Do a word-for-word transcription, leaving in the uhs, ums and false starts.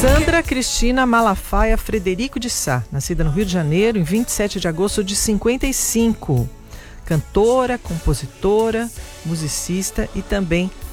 Sandra Cristina Malafaia Frederico de Sá, nascida no Rio de Janeiro em vinte e sete de agosto de cinquenta e cinco. Cantora, compositora, musicista e também